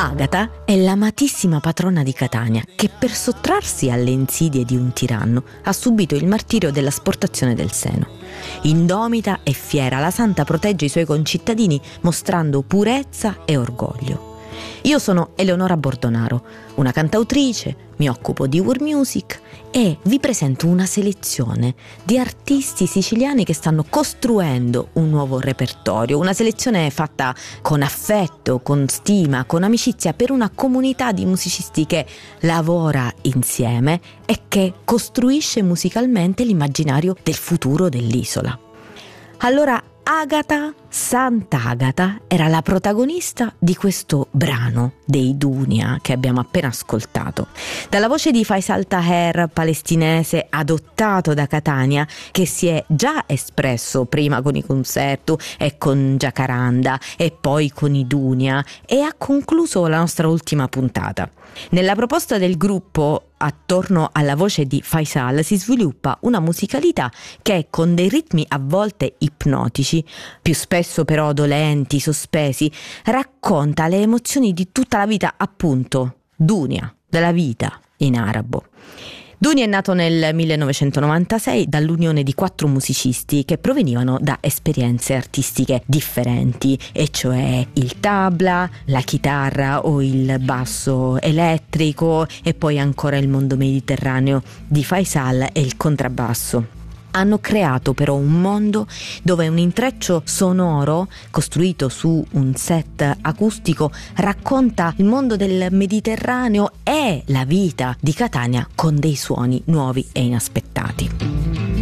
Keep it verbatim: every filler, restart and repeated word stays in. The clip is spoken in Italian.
Agata è l'amatissima patrona di Catania che per sottrarsi alle insidie di un tiranno ha subito il martirio dell'asportazione del seno. Indomita e fiera, la santa protegge i suoi concittadini mostrando purezza e orgoglio. Io sono Eleonora Bordonaro, una cantautrice, mi occupo di world music e vi presento una selezione di artisti siciliani che stanno costruendo un nuovo repertorio, una selezione fatta con affetto, con stima, con amicizia per una comunità di musicisti che lavora insieme e che costruisce musicalmente l'immaginario del futuro dell'isola. Allora, Agata Sant'Agata era la protagonista di questo brano dei Dunia che abbiamo appena ascoltato. Dalla voce di Faisal Taher, palestinese adottato da Catania, che si è già espresso prima con i concerti e con Jacaranda e poi con i Dunia e ha concluso la nostra ultima puntata. Nella proposta del gruppo attorno alla voce di Faisal si sviluppa una musicalità che con dei ritmi a volte ipnotici, più spesso però dolenti, sospesi, racconta le emozioni di tutta la vita, appunto, Dunia, della vita in arabo. Dunia è nato nel millenovecentonovantasei dall'unione di quattro musicisti che provenivano da esperienze artistiche differenti, e cioè il tabla, la chitarra o il basso elettrico e poi ancora il mondo mediterraneo di Faisal e il contrabbasso. Hanno creato però un mondo dove un intreccio sonoro costruito su un set acustico racconta il mondo del Mediterraneo e la vita di Catania con dei suoni nuovi e inaspettati.